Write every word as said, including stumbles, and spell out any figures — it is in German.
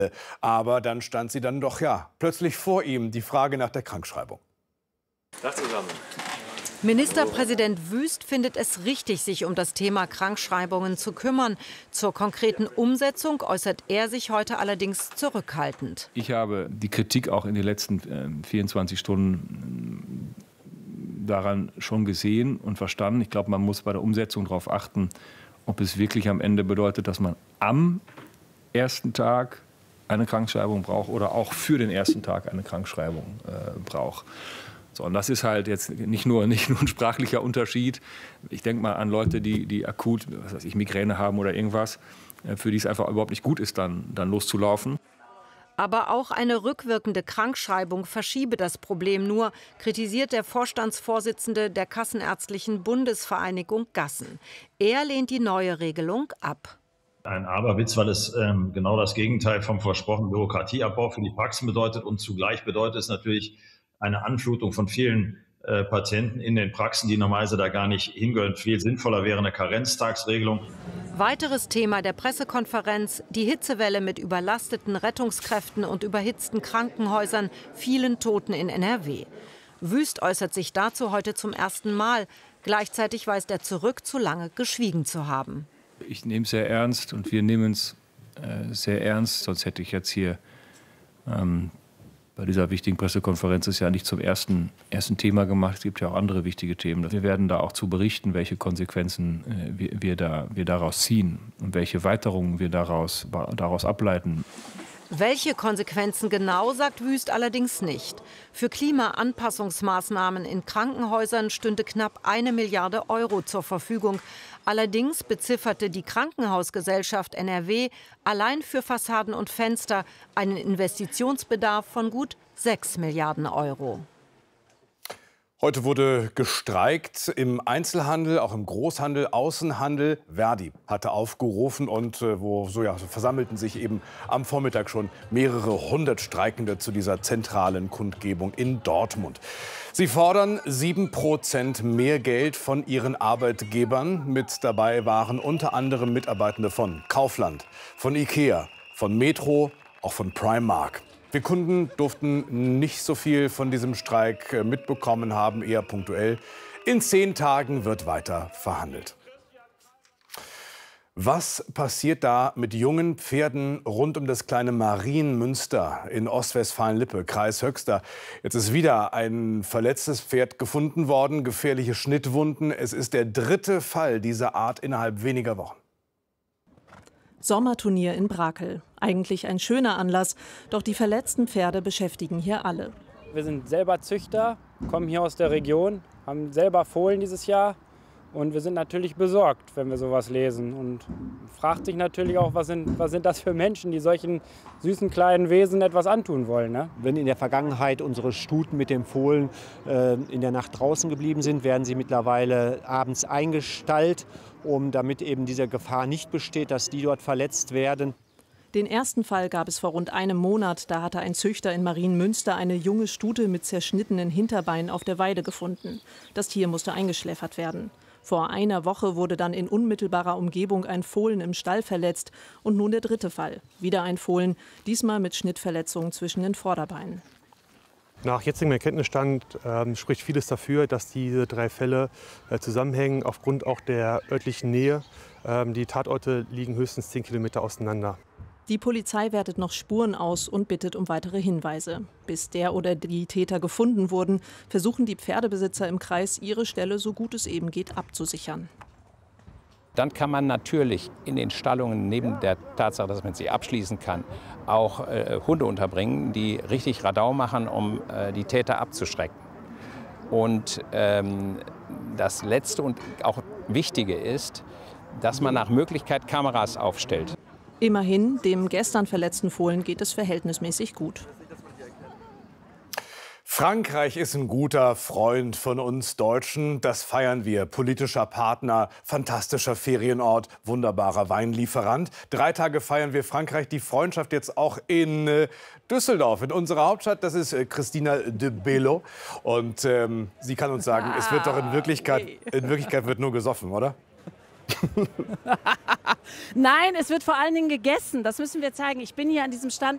Aber dann stand sie dann doch, ja, plötzlich vor ihm, die Frage nach der Krankschreibung. Tag zusammen. Ministerpräsident Wüst findet es richtig, sich um das Thema Krankschreibungen zu kümmern. Zur konkreten Umsetzung äußert er sich heute allerdings zurückhaltend. Ich habe die Kritik auch in den letzten äh, vierundzwanzig Stunden daran schon gesehen und verstanden. Ich glaube, man muss bei der Umsetzung darauf achten, ob es wirklich am Ende bedeutet, dass man am ersten Tag eine Krankschreibung braucht oder auch für den ersten Tag eine Krankschreibung äh, braucht. So, und das ist halt jetzt nicht nur, nicht nur ein sprachlicher Unterschied. Ich denke mal an Leute, die, die akut, was weiß ich, Migräne haben oder irgendwas, für die es einfach überhaupt nicht gut ist, dann, dann loszulaufen. Aber auch eine rückwirkende Krankschreibung verschiebe das Problem nur, kritisiert der Vorstandsvorsitzende der Kassenärztlichen Bundesvereinigung Gassen. Er lehnt die neue Regelung ab. Ein Aberwitz, weil es ähm, genau das Gegenteil vom versprochenen Bürokratieabbau für die Praxen bedeutet. Und zugleich bedeutet es natürlich eine Anflutung von vielen äh, Patienten in den Praxen, die normalerweise da gar nicht hingehören. Viel sinnvoller wäre eine Karenztagsregelung. Weiteres Thema der Pressekonferenz: die Hitzewelle mit überlasteten Rettungskräften und überhitzten Krankenhäusern, vielen Toten in N R W. Wüst äußert sich dazu heute zum ersten Mal. Gleichzeitig weist er zurück, zu lange geschwiegen zu haben. Ich nehme es sehr ernst und wir nehmen es äh, sehr ernst. Sonst hätte ich jetzt hier ähm, bei dieser wichtigen Pressekonferenz ist ja nicht zum ersten, ersten Thema gemacht. Es gibt ja auch andere wichtige Themen. Wir werden da auch zu berichten, welche Konsequenzen äh, wir, wir, da, wir daraus ziehen und welche Weiterungen wir daraus, daraus ableiten. Welche Konsequenzen genau, sagt Wüst allerdings nicht. Für Klimaanpassungsmaßnahmen in Krankenhäusern stünde knapp eine Milliarde Euro zur Verfügung. Allerdings bezifferte die Krankenhausgesellschaft N R W allein für Fassaden und Fenster einen Investitionsbedarf von gut sechs Milliarden Euro. Heute wurde gestreikt im Einzelhandel, auch im Großhandel, Außenhandel. Verdi hatte aufgerufen und äh, wo so ja, so versammelten sich eben am Vormittag schon mehrere hundert Streikende zu dieser zentralen Kundgebung in Dortmund. Sie fordern sieben Prozent mehr Geld von ihren Arbeitgebern. Mit dabei waren unter anderem Mitarbeitende von Kaufland, von Ikea, von Metro, auch von Primark. Wir Kunden durften nicht so viel von diesem Streik mitbekommen haben, eher punktuell. In zehn Tagen wird weiter verhandelt. Was passiert da mit jungen Pferden rund um das kleine Marienmünster in Ostwestfalen-Lippe, Kreis Höxter? Jetzt ist wieder ein verletztes Pferd gefunden worden, gefährliche Schnittwunden. Es ist der dritte Fall dieser Art innerhalb weniger Wochen. Sommerturnier in Brakel. Eigentlich ein schöner Anlass, doch die verletzten Pferde beschäftigen hier alle. Wir sind selber Züchter, kommen hier aus der Region, haben selber Fohlen dieses Jahr und wir sind natürlich besorgt, wenn wir sowas lesen. Und fragt sich natürlich auch, was sind, was sind das für Menschen, die solchen süßen kleinen Wesen etwas antun wollen. Ne? Wenn in der Vergangenheit unsere Stuten mit dem Fohlen äh, in der Nacht draußen geblieben sind, werden sie mittlerweile abends eingestallt, um damit eben diese Gefahr nicht besteht, dass die dort verletzt werden. Den ersten Fall gab es vor rund einem Monat. Da hatte ein Züchter in Marienmünster eine junge Stute mit zerschnittenen Hinterbeinen auf der Weide gefunden. Das Tier musste eingeschläfert werden. Vor einer Woche wurde dann in unmittelbarer Umgebung ein Fohlen im Stall verletzt. Und nun der dritte Fall. Wieder ein Fohlen, diesmal mit Schnittverletzungen zwischen den Vorderbeinen. Nach jetzigem Erkenntnisstand äh, spricht vieles dafür, dass diese drei Fälle äh, zusammenhängen, aufgrund auch der örtlichen Nähe. Ähm, die Tatorte liegen höchstens zehn Kilometer auseinander. Die Polizei wertet noch Spuren aus und bittet um weitere Hinweise. Bis der oder die Täter gefunden wurden, versuchen die Pferdebesitzer im Kreis, ihre Ställe so gut es eben geht abzusichern. Dann kann man natürlich in den Stallungen neben der Tatsache, dass man sie abschließen kann, auch äh, Hunde unterbringen, die richtig Radau machen, um äh, die Täter abzuschrecken. Und ähm, das Letzte und auch Wichtige ist, dass man nach Möglichkeit Kameras aufstellt. Immerhin, dem gestern verletzten Fohlen geht es verhältnismäßig gut. Frankreich ist ein guter Freund von uns Deutschen. Das feiern wir. Politischer Partner, fantastischer Ferienort, wunderbarer Weinlieferant. Drei Tage feiern wir Frankreich, die Freundschaft jetzt auch in äh, Düsseldorf, in unserer Hauptstadt. Das ist äh, Christina de Bello. Und ähm, sie kann uns sagen, ah, es wird doch in Wirklichkeit, in Wirklichkeit wird nur gesoffen, oder? Nein, es wird vor allen Dingen gegessen. Das müssen wir zeigen. Ich bin hier an diesem Stand